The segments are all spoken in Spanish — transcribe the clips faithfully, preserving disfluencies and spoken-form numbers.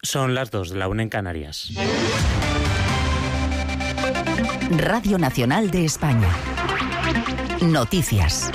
Son las dos, la una en Canarias. Radio Nacional de España. Noticias.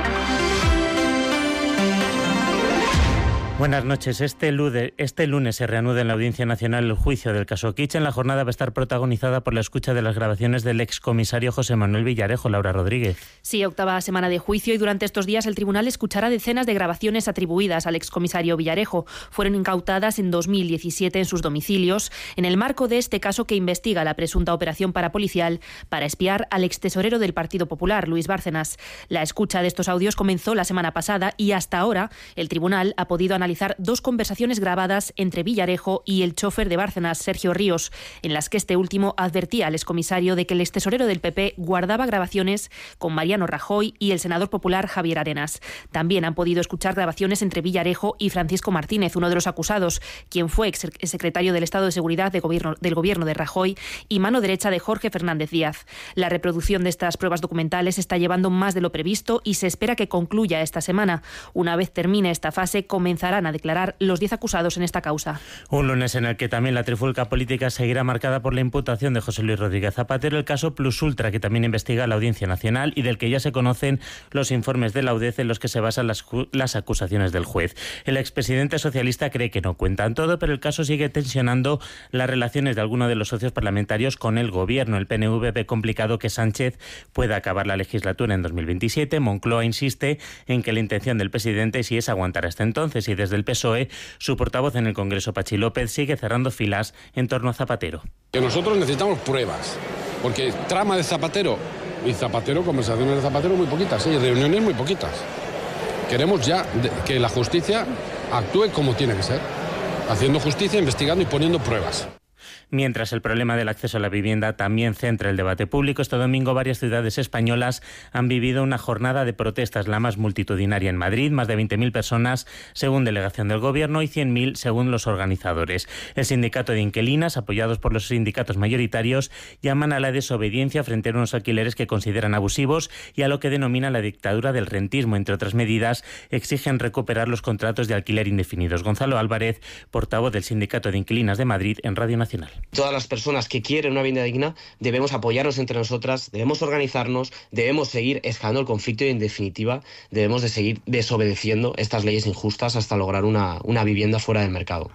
Buenas noches. Este lunes, este lunes se reanuda en la Audiencia Nacional el juicio del caso Kitchen. La jornada va a estar protagonizada por la escucha de las grabaciones del excomisario José Manuel Villarejo. Laura Rodríguez. Sí, octava semana de juicio y durante estos días el tribunal escuchará decenas de grabaciones atribuidas al excomisario Villarejo. Fueron incautadas en dos mil diecisiete en sus domicilios en el marco de este caso que investiga la presunta operación parapolicial para espiar al extesorero del Partido Popular, Luis Bárcenas. La escucha de estos audios comenzó la semana pasada y hasta ahora el tribunal ha podido analizar dos conversaciones grabadas entre Villarejo y el chofer de Bárcenas, Sergio Ríos, en las que este último advertía al excomisario de que el extesorero del P P guardaba grabaciones con Mariano Rajoy y el senador popular Javier Arenas. También han podido escuchar grabaciones entre Villarejo y Francisco Martínez, uno de los acusados, quien fue exsecretario del Estado de Seguridad de gobierno, del gobierno de Rajoy y mano derecha de Jorge Fernández Díaz. La reproducción de estas pruebas documentales está llevando más de lo previsto y se espera que concluya esta semana. Una vez termine esta fase, comenzarán a declarar los diez acusados en esta causa. Un lunes en el que también la trifulca política seguirá marcada por la imputación de José Luis Rodríguez Zapatero, el caso Plus Ultra, que también investiga la Audiencia Nacional y del que ya se conocen los informes de la U D E C en los que se basan las, las acusaciones del juez. El expresidente socialista cree que no cuentan todo, pero el caso sigue tensionando las relaciones de algunos de los socios parlamentarios con el gobierno. El P N V ve complicado que Sánchez pueda acabar la legislatura en dos mil veintisiete. Moncloa insiste en que la intención del presidente sí es aguantar hasta entonces y desde el P S O E, su portavoz en el Congreso, Pachi López, sigue cerrando filas en torno a Zapatero. Que nosotros necesitamos pruebas, porque trama de Zapatero y Zapatero, conversaciones de Zapatero muy poquitas, y reuniones muy poquitas. Queremos ya que la justicia actúe como tiene que ser, haciendo justicia, investigando y poniendo pruebas. Mientras el problema del acceso a la vivienda también centra el debate público, este domingo varias ciudades españolas han vivido una jornada de protestas, la más multitudinaria en Madrid, más de veinte mil personas según delegación del Gobierno y cien mil según los organizadores. El sindicato de inquilinas, apoyados por los sindicatos mayoritarios, llaman a la desobediencia frente a unos alquileres que consideran abusivos y a lo que denominan la dictadura del rentismo. Entre otras medidas, exigen recuperar los contratos de alquiler indefinidos. Gonzalo Álvarez, portavoz del Sindicato de Inquilinas de Madrid en Radio Nacional. Todas las personas que quieren una vivienda digna debemos apoyarnos entre nosotras, debemos organizarnos, debemos seguir escalando el conflicto y en definitiva debemos de seguir desobedeciendo estas leyes injustas hasta lograr una, una vivienda fuera del mercado.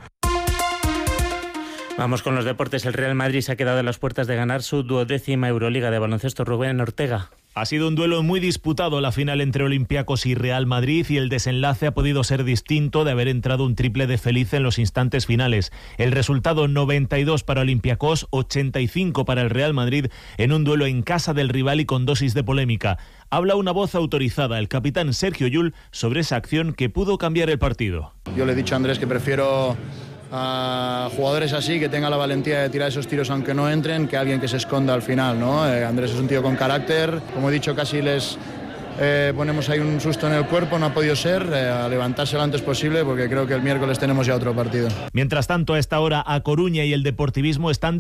Vamos con los deportes. El Real Madrid se ha quedado a las puertas de ganar su duodécima Euroliga de baloncesto. Rubén Ortega. Ha sido un duelo muy disputado la final entre Olympiacos y Real Madrid y el desenlace ha podido ser distinto de haber entrado un triple de Feliz en los instantes finales. El resultado noventa y dos para Olympiacos, ochenta y cinco para el Real Madrid en un duelo en casa del rival y con dosis de polémica. Habla una voz autorizada, el capitán Sergio Llull, sobre esa acción que pudo cambiar el partido. Yo le he dicho a Andrés que prefiero a jugadores así, que tengan la valentía de tirar esos tiros aunque no entren, que alguien que se esconda al final, ¿no? Eh, Andrés es un tío con carácter, como he dicho, casi les eh, ponemos ahí un susto en el cuerpo, no ha podido ser, eh, a levantarse lo antes posible porque creo que el miércoles tenemos ya otro partido. Mientras tanto, a esta hora A Coruña y el Deportivismo están